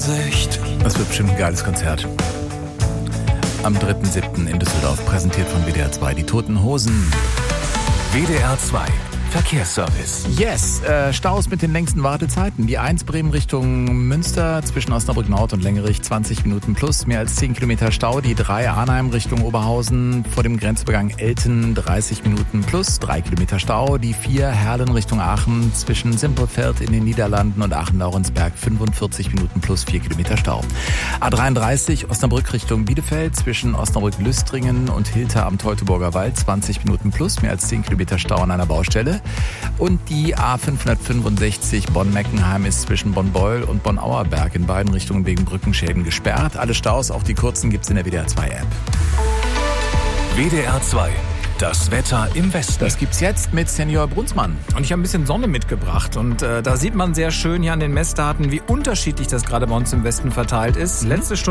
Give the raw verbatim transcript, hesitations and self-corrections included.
Vorsicht. Das wird bestimmt ein geiles Konzert. Am dritten siebten in Düsseldorf, präsentiert von W D R zwei, die Toten Hosen. W D R zwei Verkehrsservice. Yes, äh, Staus mit den längsten Wartezeiten. Die eins Bremen Richtung Münster zwischen Osnabrück Nord und Lengerich zwanzig Minuten plus, mehr als zehn Kilometer Stau. Die drei Arnheim Richtung Oberhausen vor dem Grenzübergang Elten dreißig Minuten plus, drei Kilometer Stau. Die vier Herlen Richtung Aachen zwischen Simpelveld in den Niederlanden und Aachen-Laurensberg fünfundvierzig Minuten plus, vier Kilometer Stau. A dreiunddreißig Osnabrück Richtung Bielefeld zwischen Osnabrück-Lüstringen und Hilter am Teutoburger Wald zwanzig Minuten plus, mehr als zehn Kilometer Stau an einer Baustelle. Und die A fünfhundertfünfundsechzig Bonn-Meckenheim ist zwischen Bonn-Beul und Bonn-Auerberg in beiden Richtungen wegen Brückenschäden gesperrt. Alle Staus, auch die kurzen, gibt's in der W D R zwei App. W D R zwei, das Wetter im Westen. Das gibt's jetzt mit Senior Brunsmann. Und ich habe ein bisschen Sonne mitgebracht. Und äh, da sieht man sehr schön hier an den Messdaten, wie unterschiedlich das gerade bei uns im Westen verteilt ist. Letzte Stunde